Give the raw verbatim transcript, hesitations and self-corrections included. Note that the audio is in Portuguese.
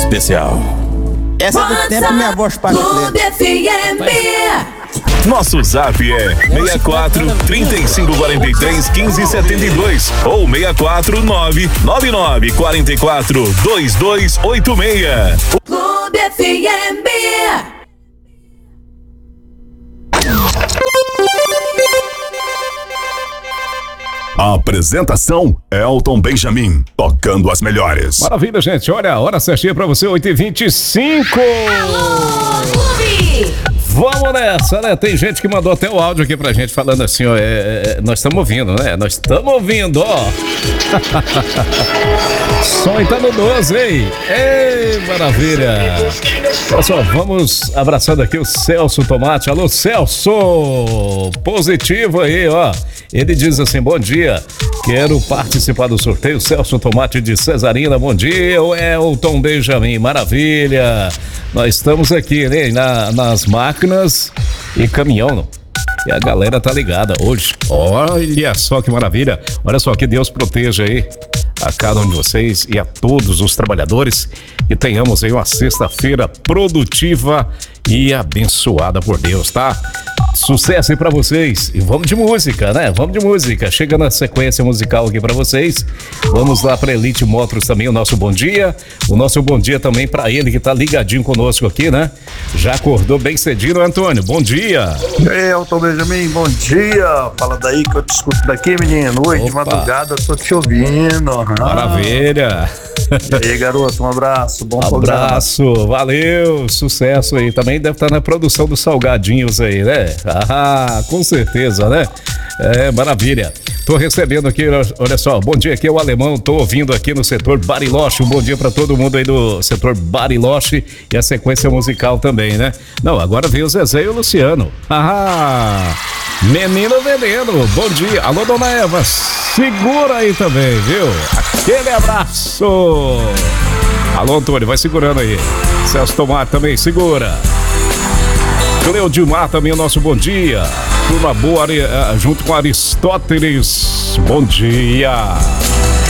especial. Essa é do tempo minha voz para Clube F M. Nosso zap é seis quatro, três cinco, quatro três, quinze, setenta e dois ou seis quatro nove, nove nove quatro quatro, dois dois oito seis. Clube F M. Apresentação: Elton Benjamin, tocando as melhores. Maravilha, gente. Olha, a hora certinha pra você, oito e vinte e cinco. Alô, Clube! Vamos nessa, né? Tem gente que mandou até o áudio aqui pra gente falando assim, ó, é, é, nós estamos ouvindo, né? Nós estamos ouvindo, ó. Som tá no doze, hein? Ei, maravilha. Olha só, vamos abraçando aqui o Celso Tomate. Alô, Celso! Positivo aí, ó. Ele diz assim, bom dia, quero participar do sorteio. Celso Tomate de Cesarina, bom dia. O Elton Benjamin, maravilha. Nós estamos aqui, né, na, nas máquinas e caminhão, não? E a galera tá ligada hoje. Olha só que maravilha. Olha só, que Deus proteja aí a cada um de vocês e a todos os trabalhadores. E tenhamos aí uma sexta-feira produtiva e abençoada por Deus, tá? Sucesso aí pra vocês. E vamos de música, né? Vamos de música. Chega na sequência musical aqui pra vocês. Vamos lá pra Elite Motors também, o nosso bom dia. O nosso bom dia também pra ele que tá ligadinho conosco aqui, né? Já acordou bem cedinho, Antônio. Bom dia. Ei, Elton Benjamin, bom dia. Fala daí que eu te escuto daqui, menino. Oi, de madrugada, tô te ouvindo. Maravilha. E aí, garoto, um abraço, bom abraço, programa. Valeu, sucesso aí. Também deve estar na produção dos salgadinhos aí, né? Ah, com certeza, né? É, maravilha. Tô recebendo aqui, olha só, bom dia, aqui é o Alemão, tô ouvindo aqui no setor Bariloche, um bom dia pra todo mundo aí do setor Bariloche e a sequência musical também, né? Não, agora veio o Zezé e o Luciano. Ah, menino veneno, bom dia. Alô, dona Eva, segura aí também, viu? Aquele abraço. Alô, Antônio, vai segurando aí. Celso Tomate também, segura. Cleudimar também, o nosso bom dia. Turma boa, junto com Aristóteles. Bom dia.